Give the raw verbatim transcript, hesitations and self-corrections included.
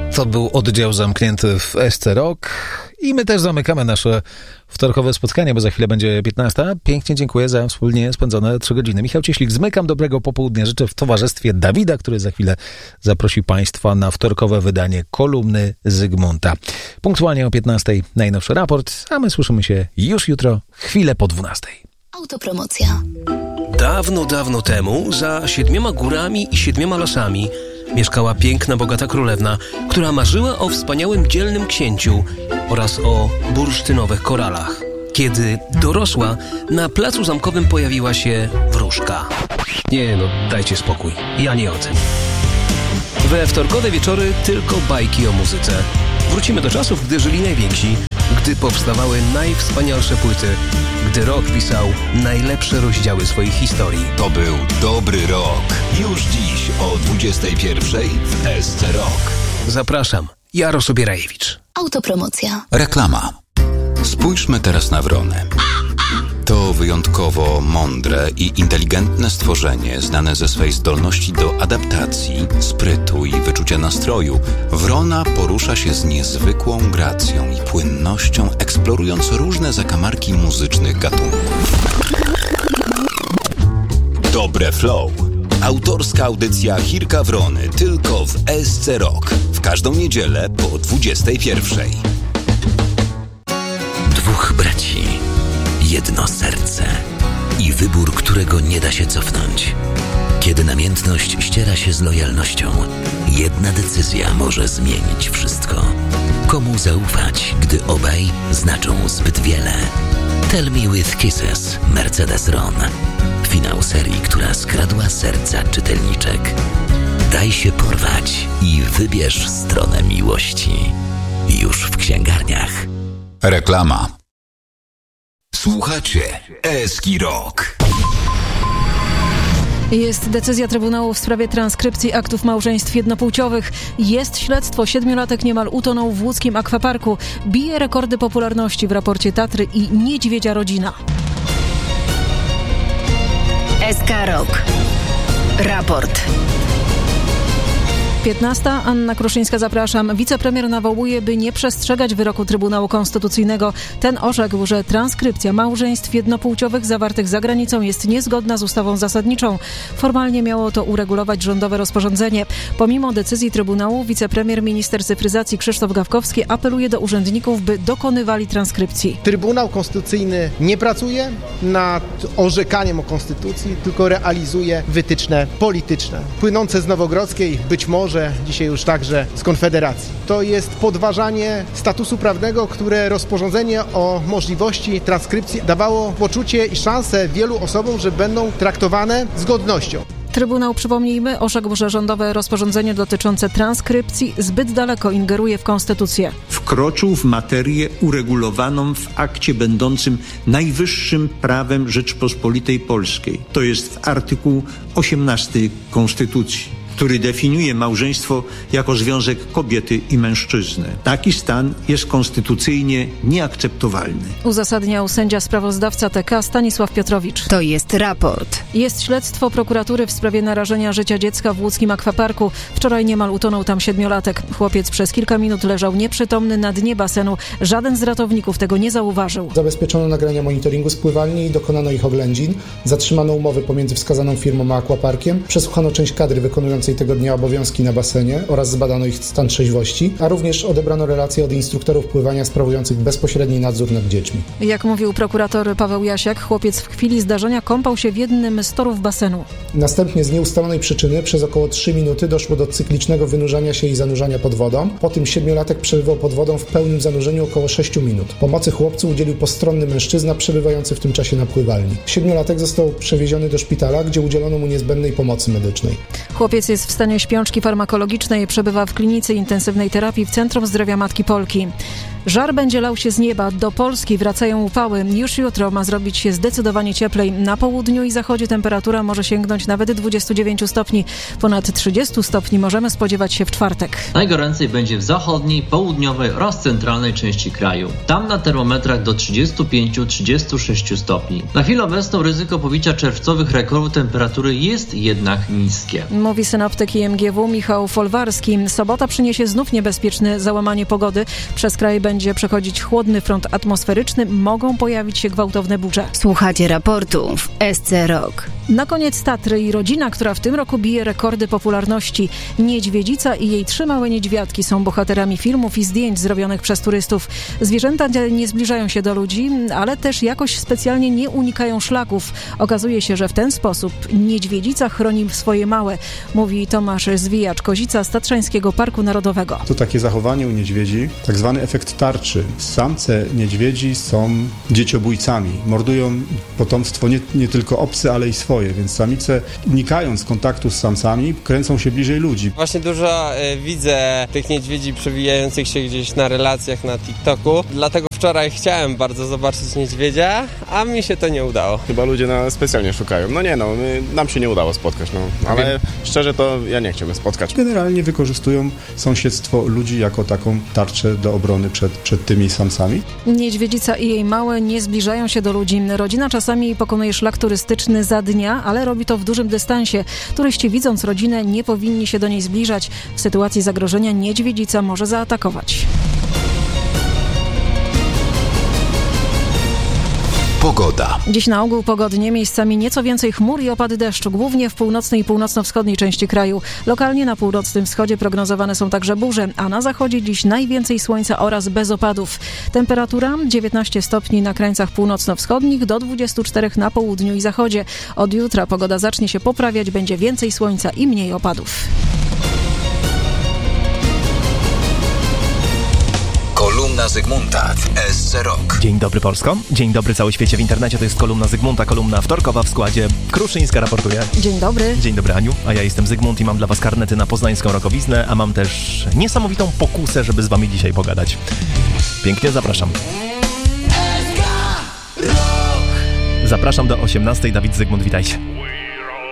To był oddział zamknięty w S C Rock i my też zamykamy nasze wtorkowe spotkanie, bo za chwilę będzie piętnasta. Pięknie dziękuję za wspólnie spędzone trzy godziny. Michał Cieślik, zmykam, dobrego popołudnia życzę w towarzystwie Dawida, który za chwilę zaprosi Państwa na wtorkowe wydanie kolumny Zygmunta. Punktualnie o piętnastej najnowszy raport, a my słyszymy się już jutro, chwilę po dwunastej. Autopromocja. Dawno, dawno temu, za siedmioma górami i siedmioma lasami mieszkała piękna, bogata królewna, która marzyła o wspaniałym, dzielnym księciu oraz o bursztynowych koralach. Kiedy dorosła, na placu zamkowym pojawiła się wróżka. Nie no, dajcie spokój, ja nie o tym. We wtorkowe wieczory tylko bajki o muzyce. Wrócimy do czasów, gdy żyli najwięksi, gdy powstawały najwspanialsze płyty, gdy rock pisał najlepsze rozdziały swoich historii. To był dobry rok. Już dziś o dwudziestej pierwszej w S C Rock. Zapraszam, Jaro Sobierajewicz. Autopromocja. Reklama. Spójrzmy teraz na wronę. To wyjątkowo mądre i inteligentne stworzenie, znane ze swej zdolności do adaptacji, sprytu i wyczucia nastroju. Wrona porusza się z niezwykłą gracją i płynnością, eksplorując różne zakamarki muzycznych gatunków. Dobre Flow. Autorska audycja Chirka Wrony tylko w S C Rock. W każdą niedzielę po dwudziestej pierwszej. Dwóch braci. Jedno serce i wybór, którego nie da się cofnąć. Kiedy namiętność ściera się z lojalnością, jedna decyzja może zmienić wszystko. Komu zaufać, gdy obaj znaczą zbyt wiele? Tell Me With Kisses, Mercedes-Ron. Finał serii, która skradła serca czytelniczek. Daj się porwać i wybierz stronę miłości. Już w księgarniach. Reklama. Słuchacie Eski Rock. Jest decyzja Trybunału w sprawie transkrypcji aktów małżeństw jednopłciowych. Jest śledztwo. Siedmiolatek niemal utonął w łódzkim akwaparku. Bije rekordy popularności w raporcie Tatry i Niedźwiedzia Rodzina. S K Rock. Raport. piętnasta. Anna Kruszyńska, zapraszam. Wicepremier nawołuje, by nie przestrzegać wyroku Trybunału Konstytucyjnego. Ten orzekł, że transkrypcja małżeństw jednopłciowych zawartych za granicą jest niezgodna z ustawą zasadniczą. Formalnie miało to uregulować rządowe rozporządzenie. Pomimo decyzji Trybunału, wicepremier minister cyfryzacji Krzysztof Gawkowski apeluje do urzędników, by dokonywali transkrypcji. Trybunał Konstytucyjny nie pracuje nad orzekaniem o Konstytucji, tylko realizuje wytyczne polityczne, płynące z Nowogrodzkiej, być może dzisiaj już także z Konfederacji. To jest podważanie statusu prawnego, które rozporządzenie o możliwości transkrypcji dawało poczucie i szansę wielu osobom, że będą traktowane z godnością. Trybunał, przypomnijmy, orzekł, że rządowe rozporządzenie dotyczące transkrypcji zbyt daleko ingeruje w konstytucję. Wkroczył w materię uregulowaną w akcie będącym najwyższym prawem Rzeczypospolitej Polskiej. To jest artykuł osiemnasty Konstytucji, który definiuje małżeństwo jako związek kobiety i mężczyzny. Taki stan jest konstytucyjnie nieakceptowalny. Uzasadniał sędzia sprawozdawca T K Stanisław Piotrowicz. To jest raport. Jest śledztwo prokuratury w sprawie narażenia życia dziecka w łódzkim akwaparku. Wczoraj niemal utonął tam siedmiolatek. Chłopiec przez kilka minut leżał nieprzytomny na dnie basenu. Żaden z ratowników tego nie zauważył. Zabezpieczono nagrania monitoringu z pływalni i dokonano ich oględzin. Zatrzymano umowy pomiędzy wskazaną firmą a akwaparkiem. Przesłuchano część kadry wykonującej tego dnia obowiązki na basenie oraz zbadano ich stan trzeźwości, a również odebrano relacje od instruktorów pływania sprawujących bezpośredni nadzór nad dziećmi. Jak mówił prokurator Paweł Jasiak, chłopiec w chwili zdarzenia kąpał się w jednym z torów basenu. Następnie z nieustalonej przyczyny przez około trzy minuty doszło do cyklicznego wynurzania się i zanurzania pod wodą. Po tym siedmiolatek przebywał pod wodą w pełnym zanurzeniu około sześciu minut. Pomocy chłopcu udzielił postronny mężczyzna przebywający w tym czasie na pływalni. Siedmiolatek został przewieziony do szpitala, gdzie udzielono mu niezbędnej pomocy medycznej. Chłopiec jest w stanie śpiączki farmakologicznej, przebywa w klinice intensywnej terapii w Centrum Zdrowia Matki Polki. Żar będzie lał się z nieba. Do Polski wracają upały. Już jutro ma zrobić się zdecydowanie cieplej. Na południu i zachodzie temperatura może sięgnąć nawet dwudziestu dziewięciu stopni. Ponad trzydziestu stopni możemy spodziewać się w czwartek. Najgoręcej będzie w zachodniej, południowej oraz centralnej części kraju. Tam na termometrach do trzydziestu pięciu do trzydziestu sześciu stopni. Na chwilę obecną ryzyko pobicia czerwcowych rekordów temperatury jest jednak niskie. Mówi senator Synoptyk I M G W Michał Folwarski. Sobota przyniesie znów niebezpieczne załamanie pogody. Przez kraj będzie przechodzić chłodny front atmosferyczny. Mogą pojawić się gwałtowne burze. Słuchacie raportu w S C Rock. Na koniec Tatry i rodzina, która w tym roku bije rekordy popularności. Niedźwiedzica i jej trzy małe niedźwiadki są bohaterami filmów i zdjęć zrobionych przez turystów. Zwierzęta nie zbliżają się do ludzi, ale też jakoś specjalnie nie unikają szlaków. Okazuje się, że w ten sposób niedźwiedzica chroni swoje małe, mówi Tomasz Zwijacz-Kozica z Tatrzańskiego Parku Narodowego. To takie zachowanie u niedźwiedzi, tak zwany efekt tarczy. Samce niedźwiedzi są dzieciobójcami. Mordują potomstwo nie, nie tylko obce, ale i swoje. Więc samice, unikając kontaktu z samcami, kręcą się bliżej ludzi. Właśnie dużo y, widzę tych niedźwiedzi przewijających się gdzieś na relacjach na TikToku. Dlatego wczoraj chciałem bardzo zobaczyć niedźwiedzia, a mi się to nie udało. Chyba ludzie nas specjalnie szukają. No nie no, my, nam się nie udało spotkać, no. Ale okay. Szczerze to ja nie chciałbym spotkać. Generalnie wykorzystują sąsiedztwo ludzi jako taką tarczę do obrony przed, przed tymi samcami. Niedźwiedzica i jej małe nie zbliżają się do ludzi. Rodzina czasami pokonuje szlak turystyczny za dnia, ale robi to w dużym dystansie. Turyści, widząc rodzinę, nie powinni się do niej zbliżać. W sytuacji zagrożenia niedźwiedzica może zaatakować. Pogoda. Dziś na ogół pogodnie, miejscami nieco więcej chmur i opady deszczu, głównie w północnej i północno-wschodniej części kraju. Lokalnie na północnym wschodzie prognozowane są także burze, a na zachodzie dziś najwięcej słońca oraz bez opadów. Temperatura dziewiętnaście stopni na krańcach północno-wschodnich, do dwudziestu czterech na południu i zachodzie. Od jutra pogoda zacznie się poprawiać, będzie więcej słońca i mniej opadów. Kolumna Zygmunta w S C Rock. Dzień dobry Polsko, dzień dobry cały świecie w internecie, to jest kolumna Zygmunta, kolumna wtorkowa w składzie Kruszyńska raportuje. Dzień dobry. Dzień dobry Aniu, a ja jestem Zygmunt i mam dla was karnety na poznańską rockowiznę, a mam też niesamowitą pokusę, żeby z wami dzisiaj pogadać. Pięknie zapraszam. Zapraszam do osiemnastej, Dawid Zygmunt, witajcie.